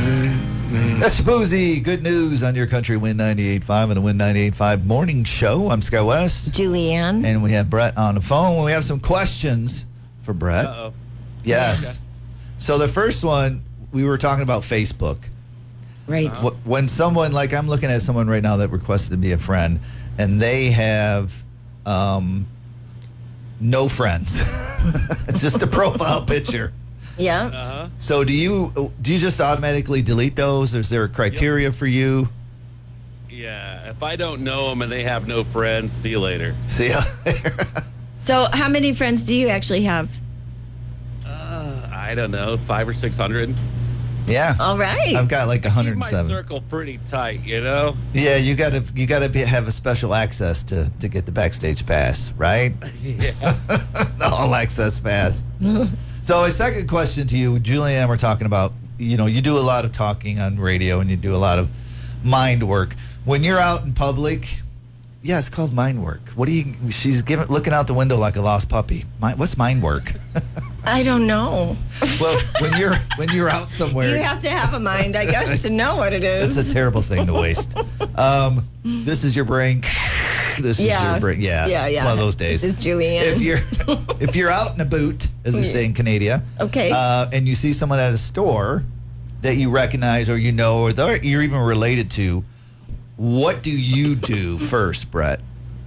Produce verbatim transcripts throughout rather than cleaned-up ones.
That's Boozy. Good news on your country Win ninety-eight point five and the Win ninety-eight point five morning show. I'm Scott West. Julianne. And we have Brett on the phone. We have some questions for Brett. Uh-oh. Yes. Okay. So the first one, we were talking about Facebook. Right. Uh-huh. When someone, like I'm looking at someone right now that requested to be a friend, and they have um, no friends. It's just a profile picture. Yeah. Uh-huh. So do you do you just automatically delete those? Or is there a criteria yep. for you? Yeah. If I don't know them and they have no friends, see you later. See you later. So how many friends do you actually have? Uh, I don't know, five or six hundred. Yeah. All right. I've got like one hundred seven. Keep my circle pretty tight, you know? Yeah, you gotta you gotta be, have a special access to to get the backstage pass, right? Yeah. The all access pass. So a second question to you, Julianne, we're talking about, you know, you do a lot of talking on radio and you do a lot of mind work. When you're out in public, yeah, it's called mind work. What do you, she's giving, looking out the window like a lost puppy. Mind, what's mind work? I don't know. Well, when you're when you're out somewhere. You have to have a mind, I guess, to know what it is. It's a terrible thing to waste. Um, this is your brain. This yeah. is your brain. Yeah, yeah, yeah. It's one of those days. This is Julianne. If you're if you're out in a boot, as they say in Canada, okay, uh, and you see someone at a store that you recognize or you know or you're even related to, what do you do first, Brett?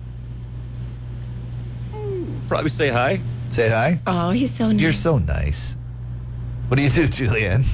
Probably say hi. Say hi. Oh, he's so nice. You're so nice. What do you do, Julianne?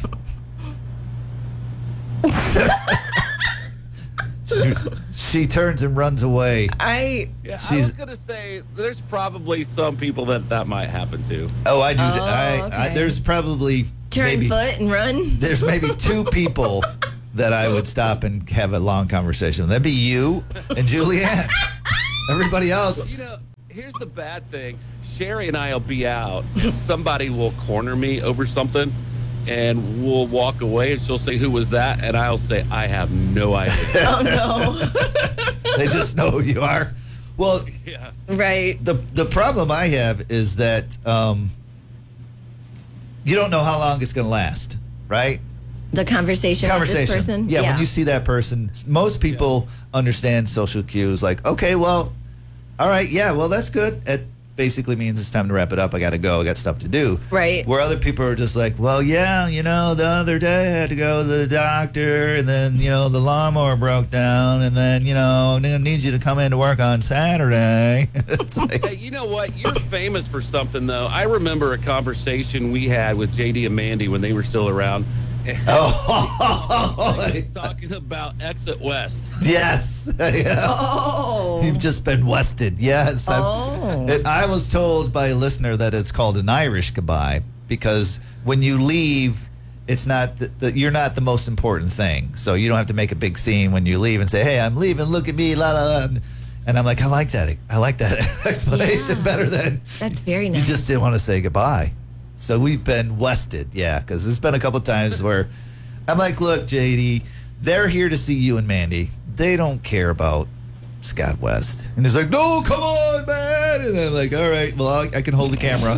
She turns and runs away. I. Yeah, She's, I was gonna say there's probably some people that that might happen to. Oh, I do. Oh, I, okay. I, there's probably turn maybe, foot and run. There's maybe two people that I would stop and have a long conversation with. That'd be you and Julianne. Everybody else. You know, here's the bad thing. Sherry and I will be out. Somebody will corner me over something, and we'll walk away, and she'll say, "Who was that?" And I'll say, "I have no idea." Oh no! They just know who you are. Well, yeah. Right. The the problem I have is that um, you don't know how long it's going to last, right? The conversation, conversation. with this person? Yeah, yeah, when you see that person, most people yeah. understand social cues like, okay, well, all right, yeah, well, that's good. It basically means it's time to wrap it up. I got to go. I got stuff to do. Right. Where other people are just like, well, yeah, you know, the other day I had to go to the doctor, and then, you know, the lawnmower broke down, and then, you know, I'm going to need you to come in to work on Saturday. It's like, hey, you know what? You're famous for something, though. I remember a conversation we had with J D and Mandy when they were still around. Oh, talking about Exit West. Yes. Yeah. Oh, you've just been wested. Yes. Oh, it, I was told by a listener that it's called an Irish goodbye because when you leave, it's not the, the, you're not the most important thing. So you don't have to make a big scene when you leave and say, "Hey, I'm leaving. Look at me." La la la. And I'm like, I like that. I like that explanation yeah. better than that's very nice. You just didn't want to say goodbye. So we've been wested, yeah, because there's been a couple times where I'm like, look, J D, they're here to see you and Mandy. They don't care about Scott West. And he's like, no, come on, man. And I'm like, all right, well, I, I can hold the camera.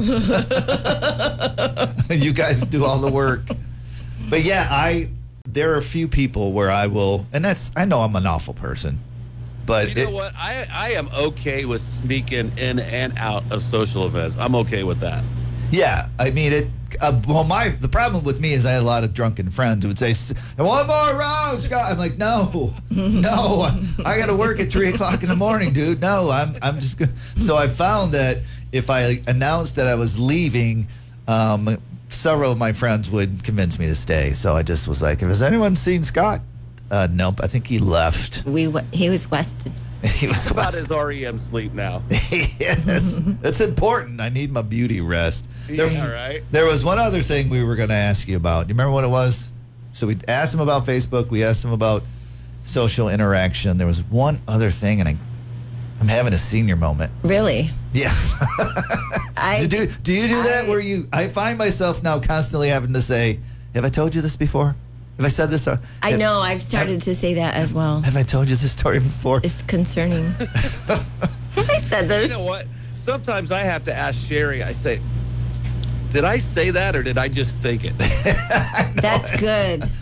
You guys do all the work. But yeah, I there are a few people where I will, and that's, I know I'm an awful person. But you know it, what? I, I am okay with sneaking in and out of social events. I'm okay with that. Yeah, I mean it. Uh, well, my the problem with me is I had a lot of drunken friends who would say, "One more round, Scott." I'm like, "No, no, I got to work at three o'clock in the morning, dude. No, I'm I'm just gonna." So I found that if I announced that I was leaving, um, several of my friends would convince me to stay. So I just was like, "Has anyone seen Scott?" Uh, nope, I think he left. We he was wested. He was about wested. his R E M sleep now. Yes, it's important. I need my beauty rest. There, yeah, right. There was one other thing we were going to ask you about. Do you remember what it was? So we asked him about Facebook. We asked him about social interaction. There was one other thing, and I, I'm having a senior moment. Really? Yeah. I, do, do you do I, that where you? I find myself now constantly having to say, "Have I told you this before? Have I said this?" Uh, I have, know. I've started have, to say that as well. Have I told you this story before? It's concerning. Have I said this? You know what? Sometimes I have to ask Sherry. I say, "Did I say that, or did I just think it?" That's good.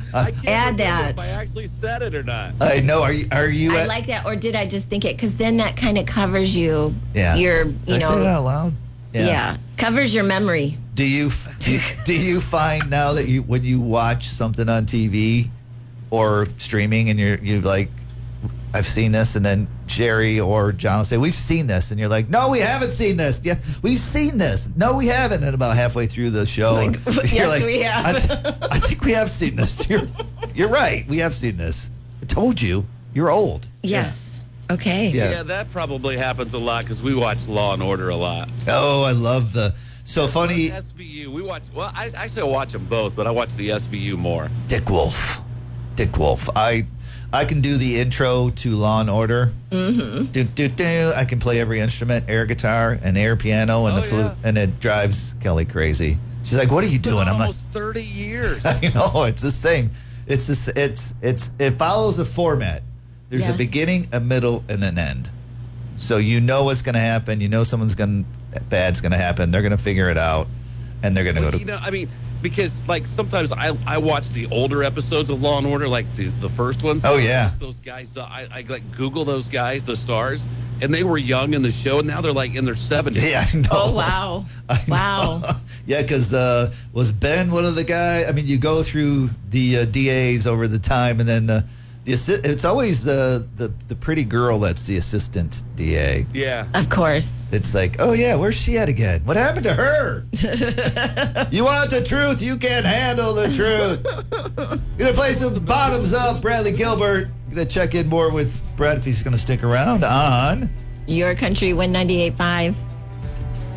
I can't Add remember that. if I actually said it or not. I know. Are you? Are you? I at- like that, or did I just think it? Because then that kind of covers you. Yeah. Your, Did you I say that know, out loud? yeah. covers your memory. Do you, f- do you do you find now that you when you watch something on T V or streaming and you're you like, I've seen this, and then Jerry or John will say, we've seen this, and you're like, no, we haven't seen this. Yeah, we've seen this. No, we haven't. And about halfway through the show, Like, you're yes, like, we have. I, th- I think we have seen this. You're, you're right. We have seen this. I told you. You're old. Yes. Okay. Yeah. Yeah, that probably happens a lot because we watch Law and Order a lot. Oh, I love the so funny S V U, we watch. Well, I actually watch them both, but I watch the S V U more. Dick Wolf. Dick Wolf. I I can do the intro to Law and Order. Mm-hmm. Do, do, do. I can play every instrument, air guitar and air piano and Oh, the flute, yeah. and it drives Kelly crazy. She's like, "What are you It's been doing?" I'm like, almost thirty years. "I know it's the same. It's this. It's it's it follows a format. There's a Yes. beginning, a middle, and an end. So you know what's going to happen. You know someone's going bad's going to happen. They're going to figure it out, and they're going to Well, go to you know, I mean, because like sometimes I I watch the older episodes of Law and Order, like the the first ones. Oh, yeah. those guys. Uh, I I like Google those guys, the stars, and they were young in the show, and now they're like in their seventies. yeah. I know. Oh wow. I Wow. know. Yeah, because uh, was Ben one of the guys? I mean, you go through the uh, D As over the time, and then the, the assi- it's always the, the the pretty girl that's the assistant D A. Yeah. Of course. It's like, oh yeah, where's she at again? What happened to her? You want the truth? You can't handle the truth. Gonna play some bottoms up, Bradley Gilbert. Gonna check in more with Brad if he's gonna stick around on. Your country, one ninety-eight point five.